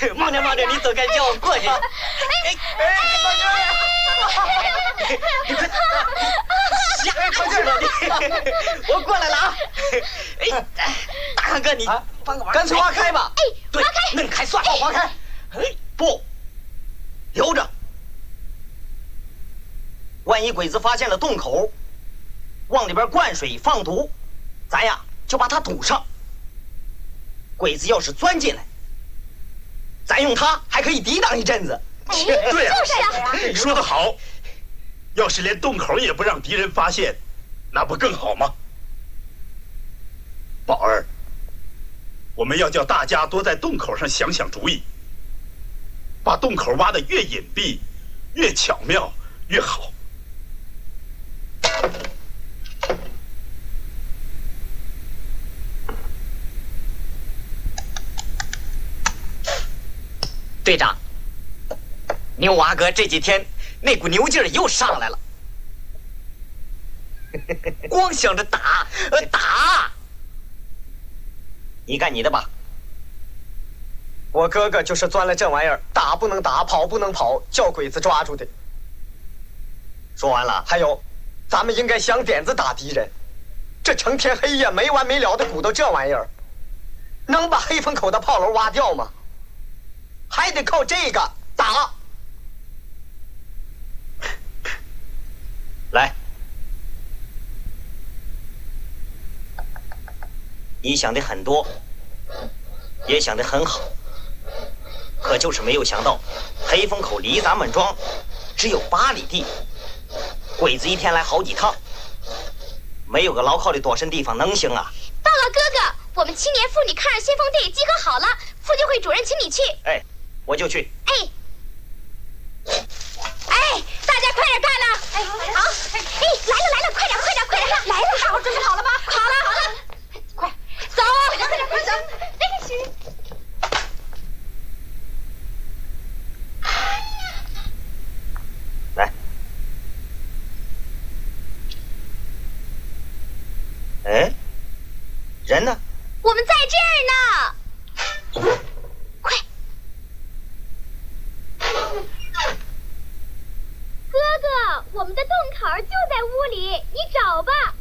忙着忙着，你走开，叫我过去。哎，下去了你，我过来了啊！哎，大汉哥，你帮个忙，干脆挖开吧。 哎， 对，嫩开算了，挖开。不，留着。万一鬼子发现了洞口，往里边灌水放毒，咱呀就把它堵上。鬼子要是钻进来，咱用它还可以抵挡一阵子。 对呀， 就是啊， 说得好。要是连洞口也不让敌人发现，那不更好吗？宝儿，我们要叫大家多在洞口上想想主意，把洞口挖得越隐蔽、越巧妙越好。 队长，牛娃哥这几天那股牛劲儿又上来了，光想着打，打。你干你的吧。 我哥哥就是钻了这玩意儿，打不能打，跑不能跑，叫鬼子抓住的。 说完了。 还有，咱们应该想点子打敌人。这成天黑夜没完没了的鼓捣这玩意儿，能把黑风口的炮楼挖掉吗？还得靠这个打。 来，你想的很多，也想得很好，可就是没有想到，黑风口离咱们庄只有8里地，鬼子一天来好几趟，没有个牢靠的躲身地方能行啊？ 报告哥哥，我们青年妇女抗日先锋队集合好了，妇女会主任请你去。 哎，我就去。 哎，大家快点干了！哎，好，哎，来了，快点，来了！大伙准备好了吗？好了，快走，快走！哎，行。 来，哎，人呢？ 我们在这儿呢。快！哥哥，我们的洞口就在屋里，你找吧。